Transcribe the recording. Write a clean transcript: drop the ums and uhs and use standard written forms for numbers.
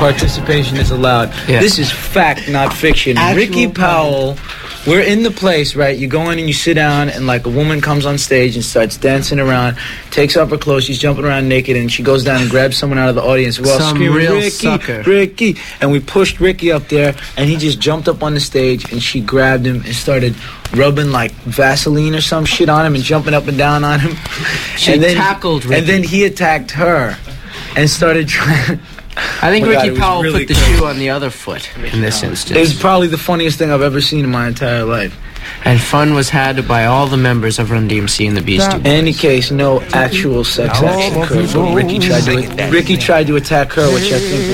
participation is allowed. Yeah. This is fact, not fiction. Actual Ricky Powell, we're in the place, right? You go in and you sit down, and like a woman comes on stage and starts dancing around, takes off her clothes, she's jumping around naked, and she goes down and grabs someone out of the audience. We're all Some screaming, real Ricky, sucker. Ricky. And we pushed Ricky up there, and he just jumped up on the stage, and she grabbed him and started rubbing like Vaseline or some shit on him and jumping up and down on him. She tackled Ricky. And then he attacked her and started trying. I think Oh my God, it Ricky was Powell really put the crazy. shoe on the other foot in this It was instance. probably the funniest thing I've ever seen in my entire life. And fun was had by all the members of Run DMC and the Beastie In Boys. any case, no actual sex action occurred, but Ricky tried to attack her, which I think